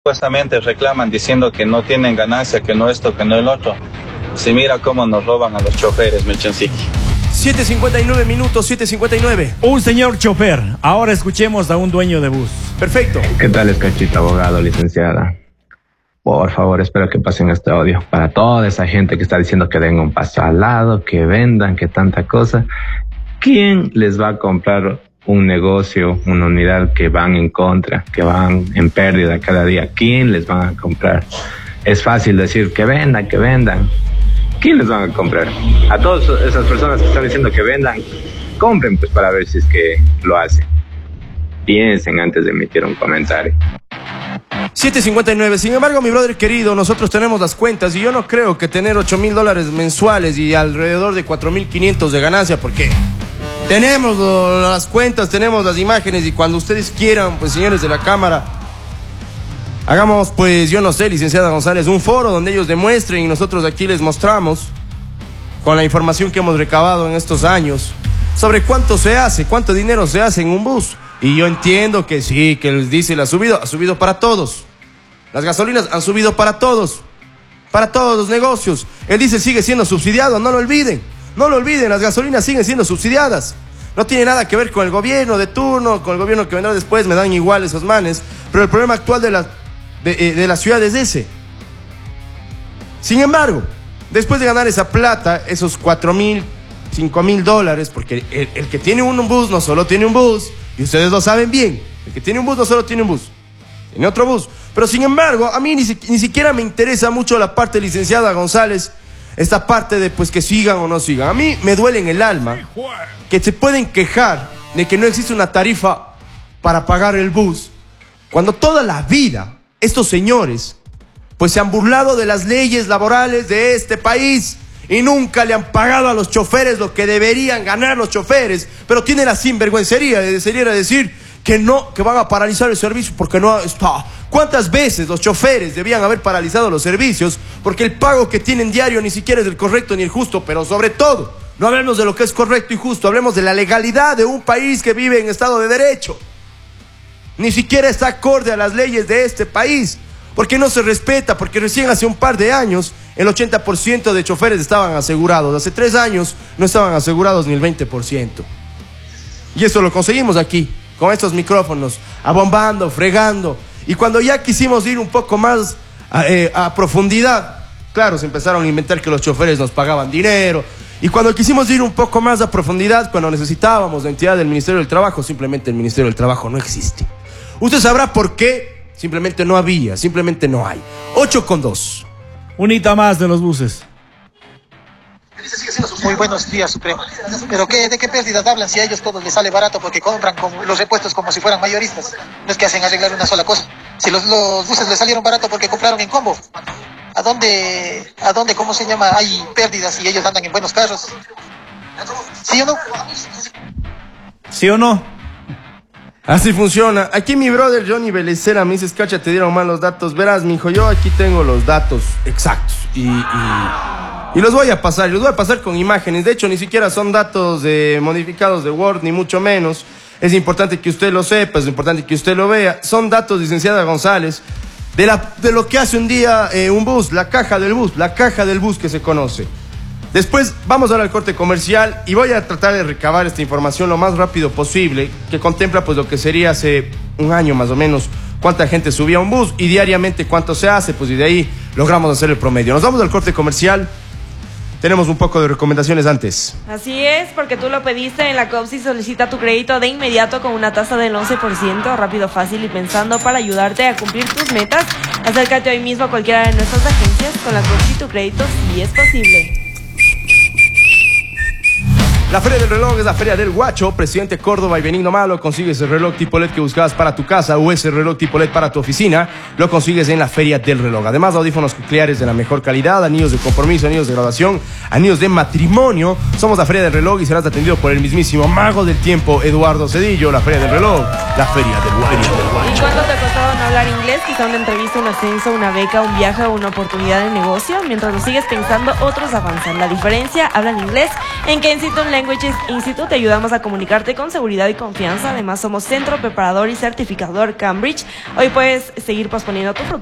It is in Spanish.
Supuestamente reclaman diciendo que no tienen ganancia, que no esto, que no el otro. Se mira cómo nos roban a los choferes, Melchoncito. 7:59 minutos, 7:59. Un señor chofer. Ahora escuchemos a un dueño de bus. Perfecto. ¿Qué tal, Escachito, abogado, licenciada? Por favor, espero que pasen este audio para toda esa gente que está diciendo que den un paso al lado, que vendan, que tanta cosa. ¿Quién les va a comprar un negocio, una unidad que van en contra, que van en pérdida cada día? ¿Quién les van a comprar? Es fácil decir que vendan, que vendan. ¿Quién les van a comprar? A todas esas personas que están diciendo que vendan, compren pues para ver si es que lo hacen. Piensen antes de emitir un comentario. 7:59. Sin embargo, mi brother querido, nosotros tenemos las cuentas y yo no creo que tener $8,000 mensuales y alrededor de 4,500 de ganancia, porque tenemos las cuentas, tenemos las imágenes y cuando ustedes quieran, pues señores de la cámara, hagamos pues, yo no sé, licenciada González, un foro donde ellos demuestren y nosotros aquí les mostramos con la información que hemos recabado en estos años sobre cuánto se hace, cuánto dinero se hace en un bus. Y yo entiendo que sí, que el diésel ha subido para todos. Las gasolinas han subido para todos los negocios. El diésel sigue siendo subsidiado, no lo olviden, las gasolinas siguen siendo subsidiadas. No tiene nada que ver con el gobierno de turno, con el gobierno que vendrá después, me dan igual esos manes, pero el problema actual de la ciudad es ese. Sin embargo, después de ganar esa plata, esos $4,000, $5,000, porque el que tiene un bus no solo tiene un bus, y ustedes lo saben bien, el que tiene un bus no solo tiene un bus, tiene otro bus. Pero sin embargo, a mí ni siquiera me interesa mucho la parte, licenciada González, esta parte de pues que sigan o no sigan. A mí me duele en el alma que se pueden quejar de que no existe una tarifa para pagar el bus, cuando toda la vida estos señores pues se han burlado de las leyes laborales de este país y nunca le han pagado a los choferes lo que deberían ganar los choferes, pero tienen la sinvergüencería de decir que no, que van a paralizar el servicio porque no está. ¿Cuántas veces los choferes debían haber paralizado los servicios? Porque el pago que tienen diario ni siquiera es el correcto ni el justo, pero sobre todo, no hablemos de lo que es correcto y justo, hablemos de la legalidad de un país que vive en estado de derecho. Ni siquiera está acorde a las leyes de este país, porque no se respeta, porque recién hace un par de años el 80% de choferes estaban asegurados. Hace 3 años no estaban asegurados ni el 20%. Y eso lo conseguimos aquí, con estos micrófonos, abombando, fregando. Y cuando ya quisimos ir un poco más a profundidad, claro, se empezaron a inventar que los choferes nos pagaban dinero. Y cuando quisimos ir un poco más a profundidad, cuando necesitábamos la entidad del Ministerio del Trabajo, simplemente el Ministerio del Trabajo no existe. Usted sabrá por qué, simplemente no había, simplemente no hay. 8:02. Unita más de los buses. Muy buenos días, Supremo. ¿Pero de qué pérdidas hablan si a ellos todos les sale barato porque compran los repuestos como si fueran mayoristas? No es que hacen arreglar una sola cosa. Si los buses les salieron barato porque compraron en combo, ¿a dónde, cómo se llama, hay pérdidas si ellos andan en buenos carros? ¿Sí o no? ¿Sí o no? Así funciona. Aquí mi brother Johnny Belecera me dice, Escacha, te dieron mal los datos. Verás, mijo, yo aquí tengo los datos exactos y los voy a pasar, con imágenes. De hecho, ni siquiera son datos modificados de Word, ni mucho menos. Es importante que usted lo sepa, es importante que usted lo vea. Son datos, licenciada González, de lo que hace un día un bus, la caja del bus que se conoce. Después vamos ahora al corte comercial y voy a tratar de recabar esta información lo más rápido posible, que contempla pues lo que sería hace un año más o menos, cuánta gente subía a un bus y diariamente cuánto se hace, pues y de ahí logramos hacer el promedio. Nos vamos al corte comercial. Tenemos un poco de recomendaciones antes. Así es, porque tú lo pediste en la COPSI, solicita tu crédito de inmediato con una tasa del 11%, rápido, fácil y pensando para ayudarte a cumplir tus metas. Acércate hoy mismo a cualquiera de nuestras agencias. Con la COPSI tu crédito sí es posible. La Feria del Reloj es la Feria del Guacho, Presidente Córdoba y Benigno Malo. Consigues el reloj tipo LED que buscabas para tu casa o ese reloj tipo LED para tu oficina. Lo consigues en la Feria del Reloj. Además, audífonos cocleares de la mejor calidad, anillos de compromiso, anillos de graduación, anillos de matrimonio. Somos la Feria del Reloj y serás atendido por el mismísimo mago del tiempo, Eduardo Cedillo. La Feria del Reloj, la Feria del Guacho. ¿Y cuánto te costaba no hablar inglés? quizá una entrevista, un ascenso, una beca, un viaje o una oportunidad de negocio. Mientras lo sigues pensando, otros avanzan. La diferencia, hablan inglés. En Kensington Languages Institute te ayudamos a comunicarte con seguridad y confianza. Además, somos centro preparador y certificador Cambridge. Hoy puedes seguir posponiendo tu futuro